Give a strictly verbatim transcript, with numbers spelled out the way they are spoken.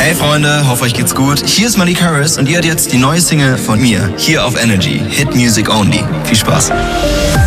Hey Freunde, hoffe euch geht's gut. Hier ist Malik Harris und ihr hört jetzt die neue Single von mir, hier auf Energy. Hit Music Only. Viel Spaß.